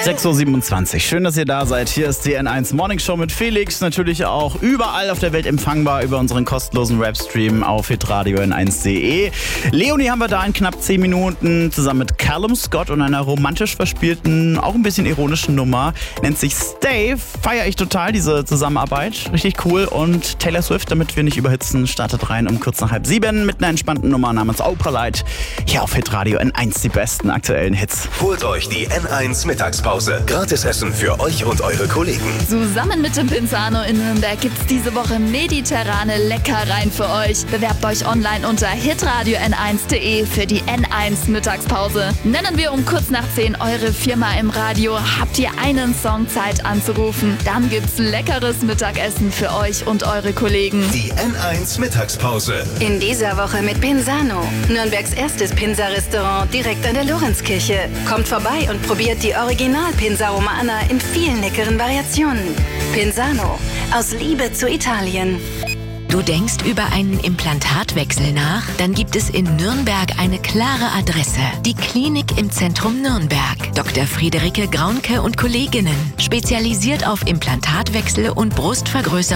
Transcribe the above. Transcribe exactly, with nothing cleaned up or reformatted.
sechs Uhr siebenundzwanzig. Schön, dass ihr da seid. Hier ist die N eins Morning Show mit Felix. Natürlich auch überall auf der Welt empfangbar über unseren kostenlosen Webstream auf hitradio n eins punkt de. Leonie haben wir da in knapp zehn Minuten zusammen mit Callum Scott und einer romantisch verspielten, auch ein bisschen ironischen Nummer. Nennt sich Stay. Feiere ich total, diese Zusammenarbeit. Richtig cool. Und Taylor Swift, damit wir nicht überhitzen, startet rein um kurz nach halb sieben mit einer entspannten Nummer namens Oprah Light. Hier auf Hitradio N eins, die besten aktuellen Hits. Holt euch die N eins Mittagspause. Gratis Essen für euch und eure Kollegen. Zusammen mit dem Pinzano in Nürnberg gibt's diese Woche mediterrane Leckereien für euch. Bewerbt euch online unter hitradio n eins punkt de für die N eins Mittagspause. Nennen wir um kurz nach zehn eure Firma im Radio. Habt ihr einen Song Zeit anzurufen? Dann gibt's leckeres Mittagessen für euch und eure Kollegen. Die N eins Mittagspause. In dieser Woche mit Pinzano. Nürnbergs erstes Pinsa-Restaurant direkt an der Lorenzkirche. Kommt vorbei und probiert die Original-Pinsa Romana in vielen leckeren Variationen. Pinzano. Aus Liebe zu Italien. Du denkst über einen Implantatwechsel nach? Dann gibt es in Nürnberg eine klare Adresse. Die Klinik im Zentrum Nürnberg. Doktor Friederike Graunke und Kolleginnen. Spezialisiert auf Implantatwechsel und Brustvergrößerung.